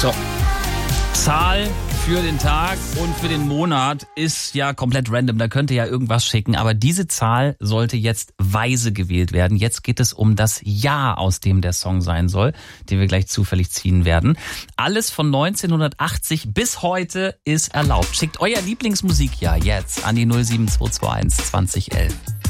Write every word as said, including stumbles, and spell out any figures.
So. Zahl für den Tag und für den Monat ist ja komplett random. Da könnt ihr ja irgendwas schicken. Aber diese Zahl sollte jetzt weise gewählt werden. Jetzt geht es um das Jahr, aus dem der Song sein soll, den wir gleich zufällig ziehen werden. Alles von neunzehnhundertachtzig bis heute ist erlaubt. Schickt euer Lieblingsmusikjahr jetzt an die null sieben zwei zwei eins zwanzig elf.